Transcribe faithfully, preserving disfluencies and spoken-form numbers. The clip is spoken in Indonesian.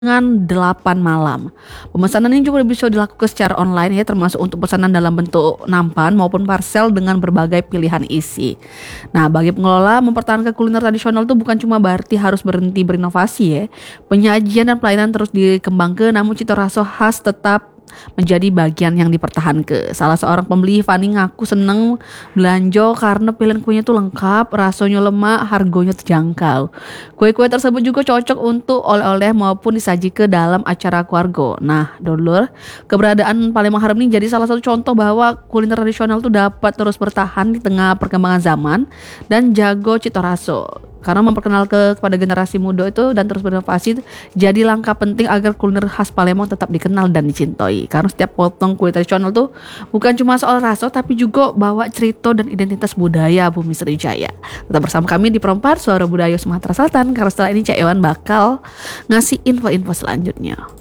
Dengan delapan malam. Pemesanan ini juga bisa dilakukan secara online ya, termasuk untuk pesanan dalam bentuk nampan maupun parcel dengan berbagai pilihan isi. Nah, bagi pengelola mempertahankan kuliner tradisional itu bukan cuma berarti harus berhenti berinovasi ya. Penyajian dan pelayanan terus dikembangkan, namun cita rasa khas tetap menjadi bagian yang dipertahankan. Salah seorang pembeli, Fani, ngaku seneng belanja karena pilihan kuenya tuh lengkap, rasanya lemak, harganya terjangkau. Kue-kue tersebut juga cocok untuk oleh-oleh maupun disaji ke dalam acara keluarga. Nah, dulur, keberadaan Palembang Harem ini jadi salah satu contoh bahwa kuliner tradisional tuh dapat terus bertahan di tengah perkembangan zaman dan jago cita rasa. Karena memperkenalkan kepada generasi muda itu dan terus berinovasi jadi langkah penting agar kuliner khas Palembang tetap dikenal dan dicintai. Karena setiap potong kue tradisional tuh bukan cuma soal rasa tapi juga bawa cerita dan identitas budaya Bumi Sriwijaya. Tetap bersama kami di Perempat Suara Budaya Sumatera Selatan, karena setelah ini Cak Ewan bakal ngasih info-info selanjutnya.